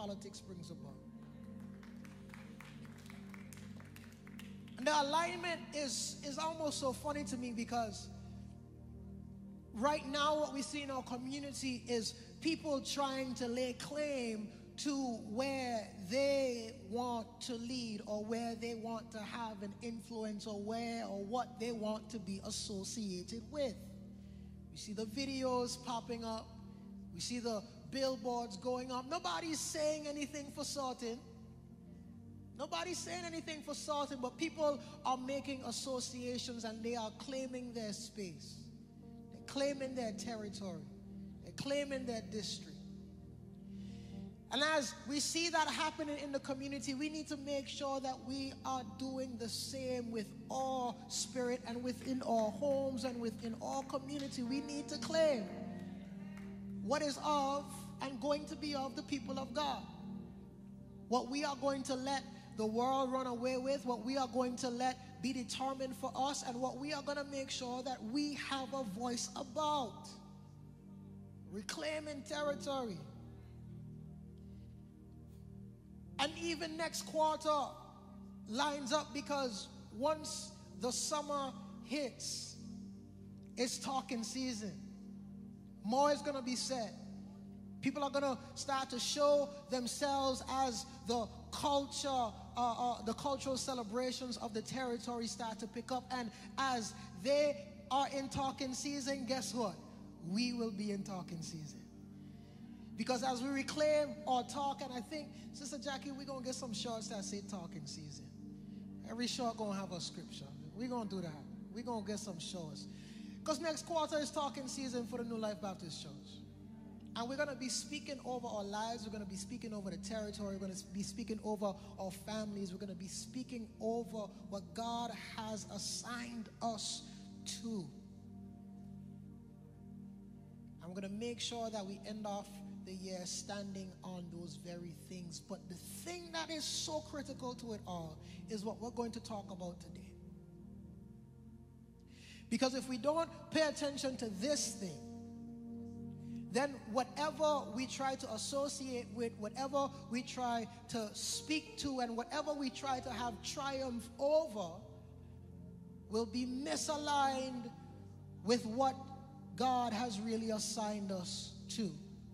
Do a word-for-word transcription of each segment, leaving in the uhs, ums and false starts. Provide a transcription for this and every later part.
politics brings about. And the alignment is, is almost so funny to me, because right now what we see in our community is people trying to lay claim to where they want to lead, or where they want to have an influence, or where or what they want to be associated with. We see the videos popping up. We see the billboards going up. Nobody's saying anything for certain. Nobody's saying anything for certain, but people are making associations and they are claiming their space. They're claiming their territory. They're claiming their district. And as we see that happening in the community, we need to make sure that we are doing the same with our spirit and within our homes and within our community. We need to claim what is of and going to be of the people of God. What we are going to let the world run away with, what we are going to let be determined for us, and what we are going to make sure that we have a voice about. Reclaiming territory. And even next quarter lines up, because once the summer hits, it's talking season. More is going to be said. People are going to start to show themselves as the culture, uh, uh, the cultural celebrations of the territory start to pick up. And as they are in talking season, guess what? We will be in talking season. Because as we reclaim our talk, and I think, Sister Jackie, we're going to get some shorts that say talking season. Every short going to have a scripture. We're going to do that. We're going to get some shorts. Because next quarter is talking season for the New Life Baptist Church. And we're going to be speaking over our lives. We're going to be speaking over the territory. We're going to be speaking over our families. We're going to be speaking over what God has assigned us to. I'm going to make sure that we end off the year standing on those very things. But the thing that is so critical to it all is what we're going to talk about today. Because if we don't pay attention to this thing, then whatever we try to associate with, whatever we try to speak to, and whatever we try to have triumph over will be misaligned with what God has really assigned us to.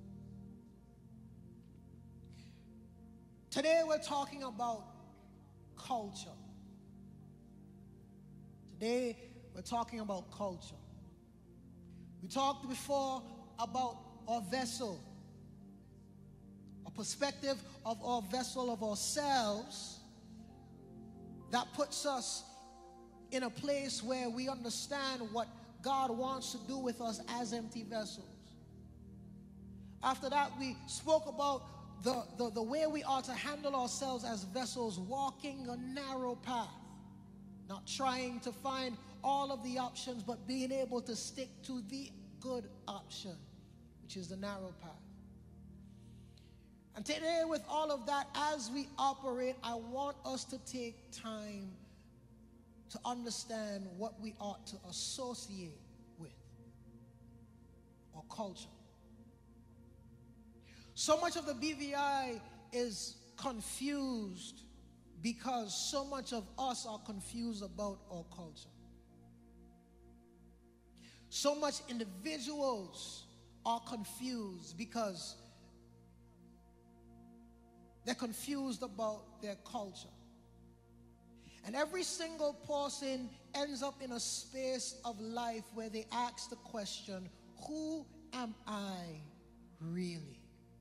Today we're talking about culture. Today we're talking about culture. We talked before about our vessel, a perspective of our vessel, of ourselves, that puts us in a place where we understand what God wants to do with us as empty vessels. After that, we spoke about the, the, the way we are to handle ourselves as vessels, walking a narrow path, not trying to find all of the options, but being able to stick to the good option, which is the narrow path. And today, with all of that, as we operate, I want us to take time to understand what we ought to associate with, or culture. So much of the B V I is confused because so much of us are confused about our culture. So much individuals are confused because they're confused about their culture. And every single person ends up in a space of life where they ask the question, who am I really?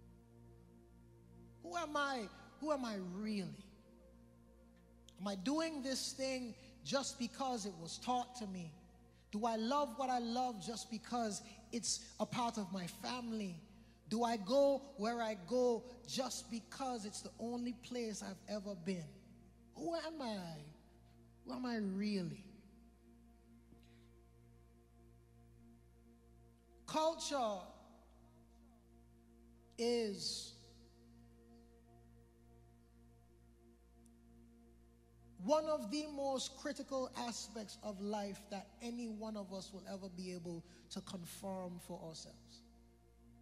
Who am I? Who am I really? Am I doing this thing just because it was taught to me? Do I love what I love just because it's a part of my family? Do I go where I go just because it's the only place I've ever been? Who am I? Who am I really? Culture is one of the most critical aspects of life that any one of us will ever be able to confirm for ourselves.